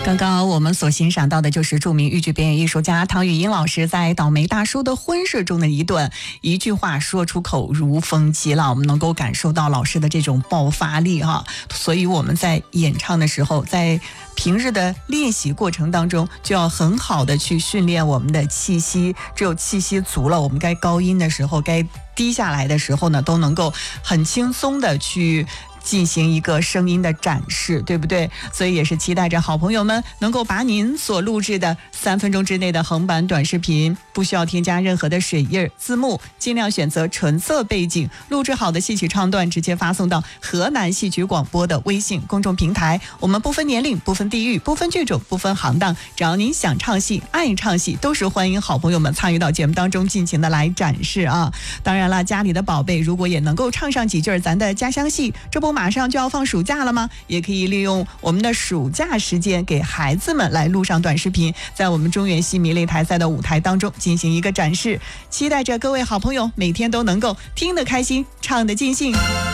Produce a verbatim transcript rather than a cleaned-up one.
刚刚我们所欣赏到的就是著名豫剧表演艺术家唐语英老师在倒霉大叔的婚事中的一段一句话说出口如风激浪，我们能够感受到老师的这种爆发力哈。所以我们在演唱的时候，在平日的练习过程当中，就要很好的去训练我们的气息，只有气息足了，我们该高音的时候，该低下来的时候呢，都能够很轻松的去进行一个声音的展示，对不对？所以也是期待着好朋友们能够把您所录制的三分钟之内的横版短视频，不需要添加任何的水印字幕，尽量选择纯色背景，录制好的戏曲唱段直接发送到河南戏曲广播的微信公众平台。我们不分年龄，不分地域，不分剧种，不分行当，只要您想唱戏爱唱戏，都是欢迎好朋友们参与到节目当中尽情的来展示啊。当然了，家里的宝贝如果也能够唱上几句咱的家乡戏，这不马上就要放暑假了吗？也可以利用我们的暑假时间给孩子们来录上短视频，在我们中原戏迷擂台赛的舞台当中进行一个展示。期待着各位好朋友每天都能够听得开心，唱得尽兴。